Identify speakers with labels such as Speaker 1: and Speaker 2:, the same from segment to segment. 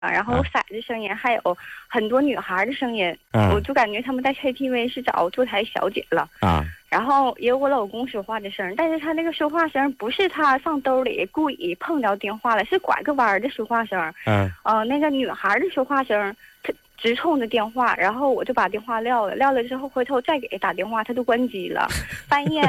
Speaker 1: 然后骰子声音，还有很多女孩的声音，我就感觉他们在 KTV 是找坐台小姐了
Speaker 2: 啊。
Speaker 1: 然后也有我老公说话的声，但是他那个说话声不是他上兜里故意碰着电话了，是拐个弯的说话声。那个女孩的说话声，他直冲着电话，然后我就把电话撂了之后回头再给他打电话，他就关机了。半夜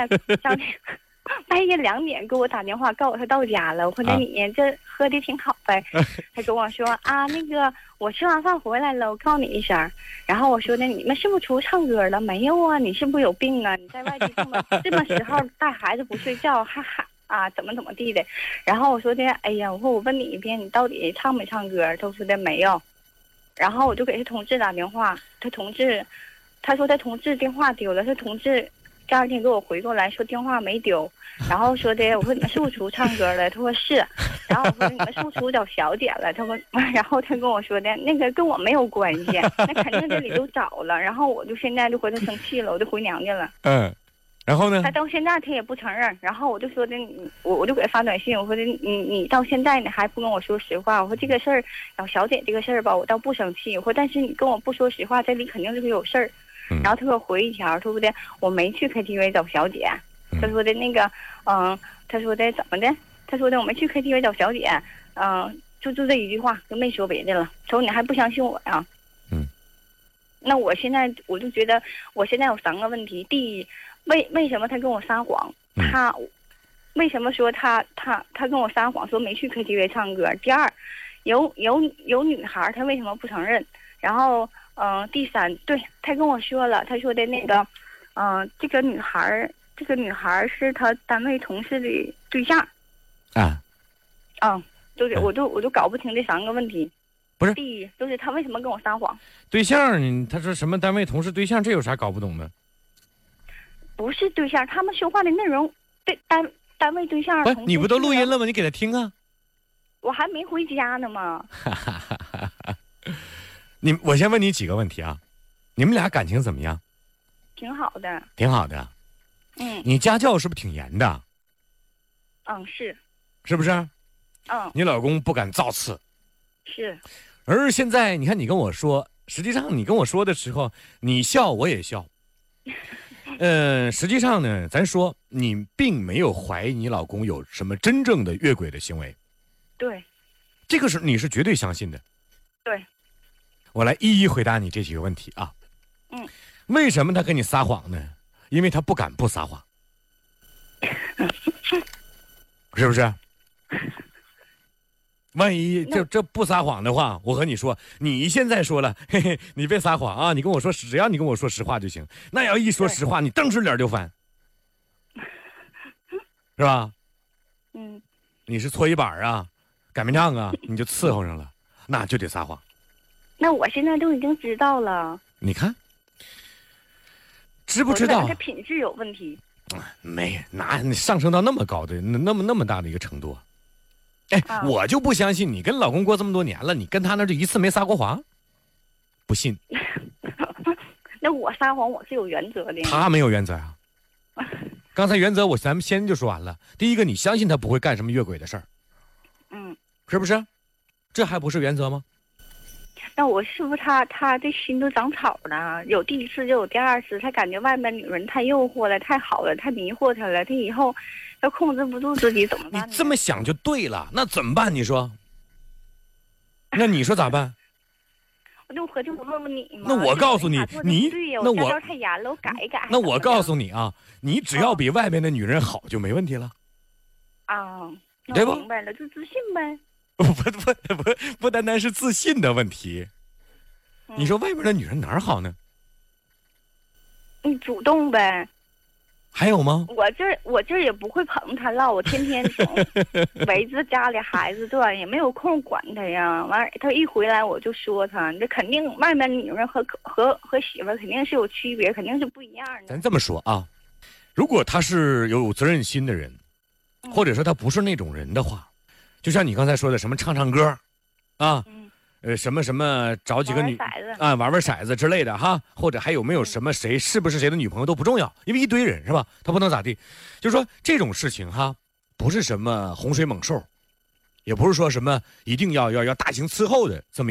Speaker 1: 2点给我打电话，告诉我他到家了。我说你这喝的挺好呗。他跟我说啊，那个我吃完饭回来了，我告诉你一声。然后我说的你们是不是出去唱歌了？没有啊，你是不是有病啊？你在外地这么时候带孩子不睡觉，还喊啊怎么地的？然后我说的哎呀，我说我问你一遍，你到底唱没唱歌？他说的没有。然后我就给他同志打电话，他说他同志电话丢了，他同志。第二天给我回过来说电话没丢，然后说的我说你们是不是出去唱歌了？他说是，然后我说你们是不是出去找小姐了？他说，然后他跟我说的那个跟我没有关系，那肯定这里都找了。然后我就现在就回头生气了，我就回娘家了。
Speaker 2: 然后呢？
Speaker 1: 他到现在他也不承认，然后我就说的我就给他发短信，我说的你到现在你还不跟我说实话，我说这个事儿找小姐这个事儿吧，我倒不生气，我说但是你跟我不说实话，这里肯定就是有事儿。然后他给我回一条，说的我没去 KTV 找小姐。他说的那个，他说的怎么的？他说的我没去 KTV 找小姐，就这一句话，就没说别的了。他说你还不相信我呀？那我现在我就觉得，我现在有3个问题。第一，为什么他跟我撒谎？他为什么说他跟我撒谎说没去 KTV 唱歌？第二，有女孩，他为什么不承认？然后。第三，对他跟我说了，他说的那个，这个女孩是他单位同事的对象，就是我就搞不清这3个问题。
Speaker 2: 不是，
Speaker 1: 第一就是他为什么跟我撒谎？
Speaker 2: 对象，他说什么单位同事对象，这有啥搞不懂的？
Speaker 1: 不是对象，他们说话的内容对单位对象。
Speaker 2: 不，你不都录音了吗？你给他听啊。
Speaker 1: 我还没回家呢嘛。
Speaker 2: 我先问你几个问题啊，你们俩感情怎么样？
Speaker 1: 挺好的。
Speaker 2: 挺好的。你家教是不是挺严的？
Speaker 1: 是。
Speaker 2: 是不是？你老公不敢造次。
Speaker 1: 是。
Speaker 2: 而现在你看你跟我说，实际上你跟我说的时候，你笑我也笑。实际上呢，咱说你并没有怀疑你老公有什么真正的越轨的行为。
Speaker 1: 对。
Speaker 2: 这个你是绝对相信的。
Speaker 1: 对。
Speaker 2: 我来一一回答你这几个问题啊。为什么他跟你撒谎呢？因为他不敢不撒谎。是不是？万一这不撒谎的话，我和你说，你现在说了，嘿嘿，你别撒谎啊！你跟我说，只要你跟我说实话就行。那要一说实话，你瞪着脸就翻，是吧？你是搓衣板啊，擀面杖啊，你就伺候上了，那就得撒谎。
Speaker 1: 那我现在都已经知道了。
Speaker 2: 你看，知不知道？
Speaker 1: 他品质有问题。
Speaker 2: 没上升到那么高的那么大的一个程度。我就不相信你跟老公过这么多年了，你跟他那就一次没撒过谎，不信。
Speaker 1: 那我撒谎我是有原则的。
Speaker 2: 他没有原则啊。刚才原则咱们先就说完了。第一个，你相信他不会干什么越轨的事儿。是不是？这还不是原则吗？
Speaker 1: 那我是不是他这心都长草了？有第一次就有第二次，他感觉外面女人太诱惑了，太好了，太迷惑他了，他以后要控制不住自己怎么办？
Speaker 2: 你这么想就对了，那怎么办？你说？那你说咋办？
Speaker 1: 我就合计我问问你嘛。
Speaker 2: 那我告诉你，
Speaker 1: 那我太严了，我改一改。
Speaker 2: 那我告诉你啊，你只要比外面的女人好就没问题了。
Speaker 1: 对吧？明白了，就自信呗。
Speaker 2: 不单单是自信的问题。你说外面的女人哪儿好呢？
Speaker 1: 你主动呗。
Speaker 2: 还有吗？
Speaker 1: 我这也不会捧他唠，我天天围着家里孩子转，也没有空管他呀。完他一回来我就说他，这肯定外面女人和媳妇肯定是有区别，肯定是不一样的。
Speaker 2: 咱这么说啊，如果他是有责任心的人，或者说他不是那种人的话，就像你刚才说的什么唱歌啊，什么找几个女啊玩骰子之类的哈，或者还有没有什么谁是不是谁的女朋友都不重要，因为一堆人是吧，他不能咋地。就是说这种事情哈，不是什么洪水猛兽， 也不是说什么一定要大行伺候的这么